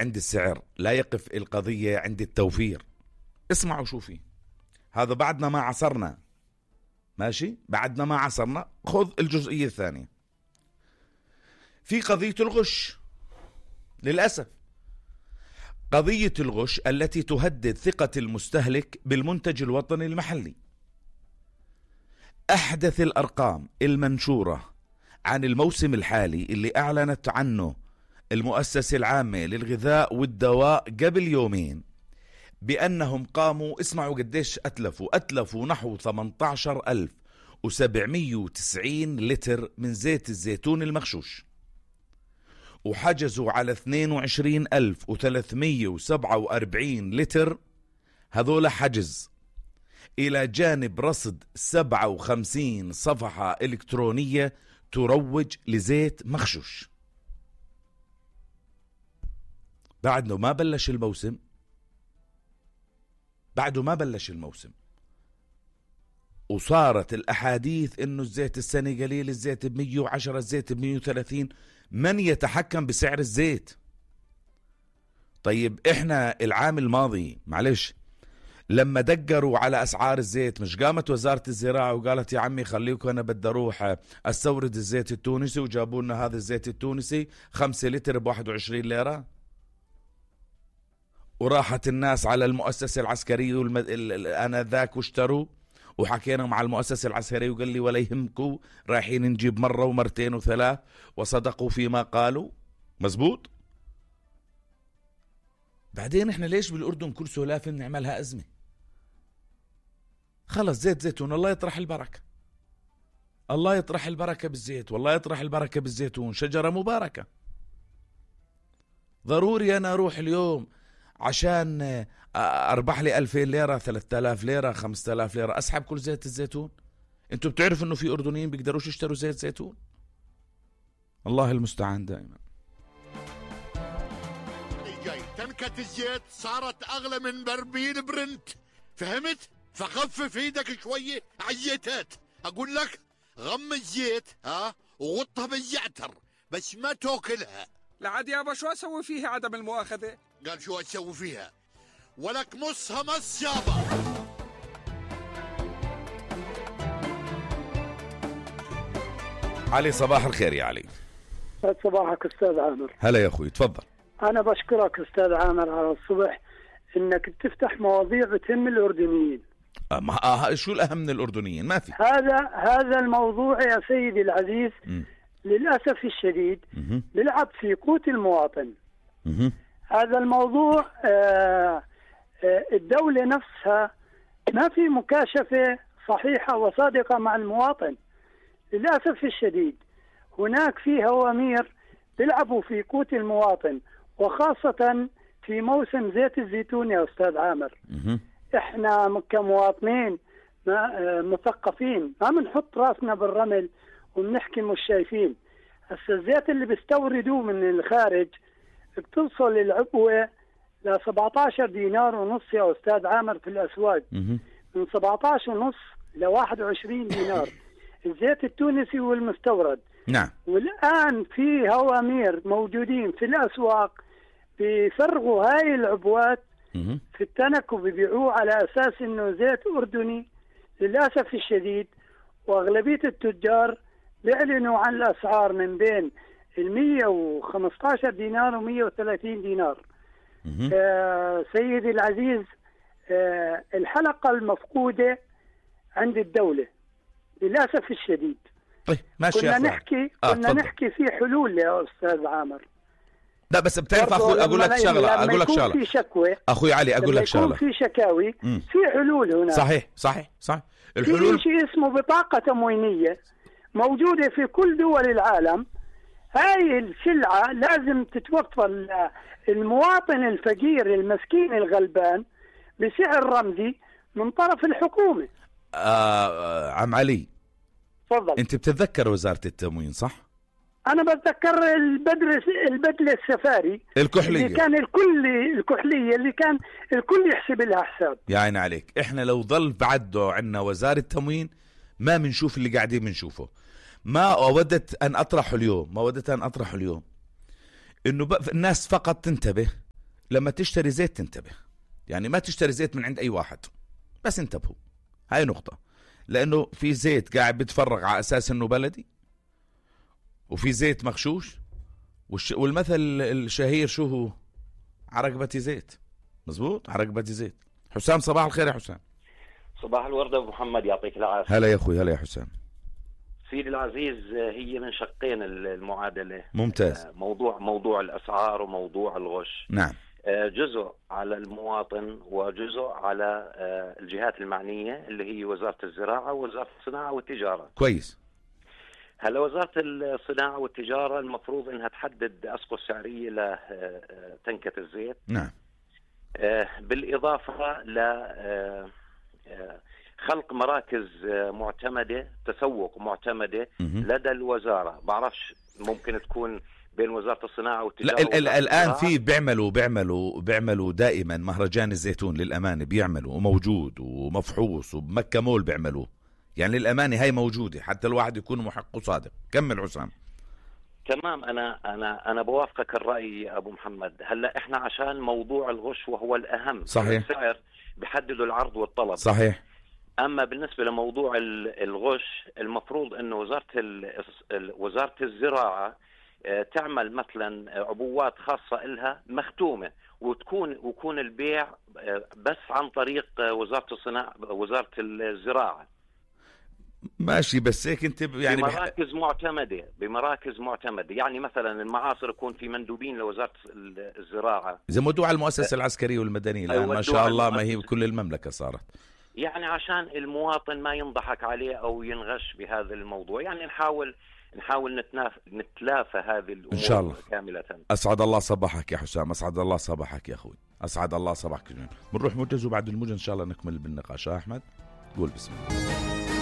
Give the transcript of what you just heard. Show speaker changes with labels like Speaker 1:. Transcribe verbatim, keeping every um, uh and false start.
Speaker 1: عند السعر، لا يقف القضية عند التوفير. اسمعوا شوفي، هذا بعدنا ما عصرنا، ماشي، بعدنا ما عصرنا. خذ الجزئية الثانية في قضية الغش. للأسف قضية الغش التي تهدد ثقة المستهلك بالمنتج الوطني المحلي. أحدث الأرقام المنشورة عن الموسم الحالي اللي أعلنت عنه المؤسسة العامة للغذاء والدواء قبل يومين بأنهم قاموا، اسمعوا قديش أتلفوا، أتلفوا نحو ثمانية عشر ألف وسبعمية وتسعين لتر من زيت الزيتون المغشوش، وحجزوا على اثنين وعشرين ألف وثلاثمية وسبعة وأربعين لتر، هذول حجز، إلى جانب رصد سبعة وخمسين صفحة إلكترونية تروج لزيت مغشوش. بعده ما بلش الموسم، بعده ما بلش الموسم وصارت الأحاديث إنه الزيت السنة قليل، الزيت بمية وعشرة، الزيت بمية وثلاثين. من يتحكم بسعر الزيت؟ طيب إحنا العام الماضي معلش لما دقروا على أسعار الزيت، مش قامت وزارة الزراعة وقالت يا عمي خليكم أنا بدي أروح أستورد الزيت التونسي، وجابوا لنا هذا الزيت التونسي خمسة لتر بواحد وعشرين ليرة، وراحت الناس على المؤسسة العسكرية والمد... أنا ذاك واشتروا، وحكينا مع المؤسسة العسكرية وقال لي ولا يهمكوا رايحين نجيب مرة ومرتين وثلاث، وصدقوا فيما قالوا. مزبوط. بعدين احنا ليش بالأردن كل سلافة بنعملها أزمة؟ خلص زيت زيتون، الله يطرح البركة، الله يطرح البركة بالزيت، والله يطرح البركة بالزيتون، شجرة مباركة. ضروري أنا أروح اليوم عشان أربح لي ألفين ليرة، ثلاثة آلاف ليرة، خمسة آلاف ليرة، أسحب كل زيت الزيتون؟ أنتوا بتعرفوا أنه في أردنيين بيقدروش يشتروا زيت زيتون؟ الله المستعان. دائما
Speaker 2: تنكة الزيت صارت أغلى من برميل برنت، فهمت؟ فخفف ايدك شوية على الزيتات. أقول لك غم الزيت ها وغطها بالزعتر بس ما تاكلها.
Speaker 3: لعاد يابا شو أسوي فيها عدم المؤاخذة؟
Speaker 2: قال شو أسوي فيها؟ ولك مصها مص يابا.
Speaker 1: علي صباح الخير يا علي.
Speaker 4: صباحك أستاذ عامر.
Speaker 1: هلا يا أخوي تفضل.
Speaker 4: أنا بشكرك أستاذ عامر على الصبح إنك بتفتح مواضيع بتهم الأردنيين.
Speaker 1: آه شو الأهم من الأردنيين؟ ما في.
Speaker 4: هذا هذا الموضوع يا سيدي العزيز
Speaker 1: م.
Speaker 4: للأسف الشديد
Speaker 1: م.
Speaker 4: بيلعب في قوت المواطن.
Speaker 1: م.
Speaker 4: هذا الموضوع آه آه الدولة نفسها ما في مكاشفة صحيحة وصادقة مع المواطن. للأسف الشديد هناك في هوامير بيلعبوا في قوت المواطن، وخاصة في موسم زيت الزيتون يا أستاذ عامر.
Speaker 1: م.
Speaker 4: احنا كمواطنين مثقفين ما بنحط راسنا بالرمل وبنحكي مش شايفين. هسه الزيت اللي بيستوردوه من الخارج بتوصل العبوة ل سبعة عشر دينار ونص يا أستاذ عامر في الأسواق، من سبعة عشر ونص ل واحد وعشرين دينار الزيت التونسي والمستورد.
Speaker 1: نعم.
Speaker 4: والآن في هوامير موجودين في الأسواق بيفرغوا هاي العبوات في التنك وبيبيعوه على أساس إنه زيت أردني. للأسف الشديد وأغلبية التجار بيعلنوا عن الأسعار من بين المية وخمسة عشر دينار ومية وثلاثين دينار. آه سيدي العزيز، آه الحلقة المفقودة عند الدولة للأسف الشديد.
Speaker 1: طيب ماشي.
Speaker 4: كنا نحكي
Speaker 1: آه
Speaker 4: كنا نحكي في حلول يا أستاذ عامر.
Speaker 1: لا بس بتعرف أخوي أقول لك شغلة أقول لك شغلة
Speaker 4: في شكوى
Speaker 1: أخوي علي أقول لك شغلة،
Speaker 4: في شكاوي
Speaker 1: مم.
Speaker 4: في حلول هنا.
Speaker 1: صحيح صحيح صح. الحلول
Speaker 4: في شيء اسمه بطاقة تموينية موجودة في كل دول العالم. هاي السلعة لازم تتوفر المواطن الفقير المسكين الغلبان بسعر رمزي من طرف الحكومة.
Speaker 1: آه عم علي
Speaker 4: تفضل.
Speaker 1: أنت بتتذكر وزارة التموين صح؟
Speaker 4: أنا بتذكر البدلة البدلة السفاري
Speaker 1: الكحلية
Speaker 4: اللي كان الكل الكحلية اللي كان الكل يحسب لها حساب.
Speaker 1: يا عين عليك. إحنا لو ظل بعده عنا وزارة التموين ما بنشوف اللي قاعدين بنشوفه. ما ودت أن أطرح اليوم ما ودت أن أطرح اليوم إنه الناس فقط تنتبه لما تشتري زيت تنتبه، يعني ما تشتري زيت من عند أي واحد، بس انتبهوا، هاي نقطة. لأنه في زيت قاعد بتفرغ على أساس أنه بلدي، وفي زيت مغشوش، والمثل الشهير شو هو؟ عرقبتي زيت. مزبوط، عرقبتي زيت. حسام صباح الخير يا حسام.
Speaker 5: صباح الورد أبو محمد، يعطيك العافية.
Speaker 1: هلا يا أخوي. هلا يا حسام.
Speaker 5: سيدي العزيز، هي من شقين المعادلة.
Speaker 1: ممتاز.
Speaker 5: موضوع موضوع الأسعار وموضوع الغش.
Speaker 1: نعم.
Speaker 5: جزء على المواطن وجزء على الجهات المعنية اللي هي وزارة الزراعة ووزارة الصناعة والتجارة.
Speaker 1: كويس.
Speaker 5: هلا وزارة الصناعة والتجارة المفروض انها تحدد اسقف سعرية لتنكة الزيت.
Speaker 1: نعم.
Speaker 5: بالاضافة ل خلق مراكز معتمدة، تسوق معتمدة لدى الوزارة. بعرفش ممكن تكون بين وزارة الصناعة والتجارة.
Speaker 1: لا ال- الآن في بيعملوا بيعملوا بيعملوا دائما مهرجان الزيتون للأمانة، بيعملوا وموجود ومفحوص، وبمكة مول بيعملوه، يعني للأمانة هاي موجودة حتى الواحد يكون محق وصادق. كمل حسام.
Speaker 5: تمام. أنا أنا أنا بوافقك الرأي يا أبو محمد. هلا إحنا عشان موضوع الغش وهو الأهم.
Speaker 1: صحيح.
Speaker 5: السعر بيحددوا العرض والطلب.
Speaker 1: صحيح.
Speaker 5: أما بالنسبة لموضوع الغش، المفروض إنه وزارة وزارة الزراعة تعمل مثلا عبوات خاصة إلها مختومة، وتكون ويكون البيع بس عن طريق وزارة الصناعة وزارة الزراعة.
Speaker 1: ماشي، بس هيك انت يعني
Speaker 5: بمراكز بح... معتمدة بمراكز معتمدة يعني مثلا المعاصر يكون في مندوبين لوزارة الزراعة،
Speaker 1: زي موضوع المؤسسة العسكرية والمدنية الآن ما شاء الله ما هي بكل المملكة صارت،
Speaker 5: يعني عشان المواطن ما ينضحك عليه أو ينغش بهذا الموضوع. يعني نحاول نحاول نتناف... نتلافى هذه الأمور إن شاء الله كاملة.
Speaker 1: أسعد الله صباحك يا حسام. أسعد الله صباحك يا أخوي. أسعد الله صباحك. بنروح موجز وبعد الموجز إن شاء الله نكمل بالنقاش. أحمد قول بسم الله.